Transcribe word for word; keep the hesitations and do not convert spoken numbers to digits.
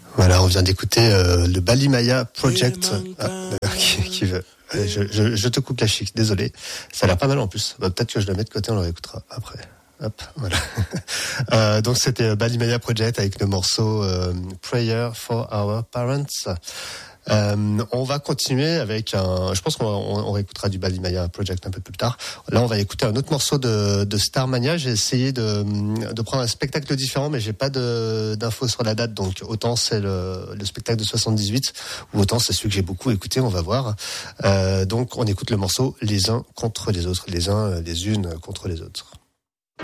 Voilà, on vient d'écouter euh, le Balimaya Project. Ah, qui, qui veut. Euh, je, je, je te coupe la chic, désolé. Ça a l'air pas mal en plus. Bah, peut-être que je la mets de côté, on le réécoutera après. Hop, voilà. euh, donc c'était Balimaya Project avec le morceau euh, Prayer for Our Parents. Euh, on va continuer avec un. Je pense qu'on on, on réécoutera du Balimaya Project un peu plus tard. Là, on va écouter un autre morceau de, de Starmania. J'ai essayé de, de prendre un spectacle différent, mais j'ai pas de, d'infos sur la date. Donc autant c'est le, le spectacle de soixante-dix-huit, ou autant c'est celui que j'ai beaucoup écouté. On va voir. Euh, donc on écoute le morceau Les uns contre les autres, les uns, les unes contre les autres.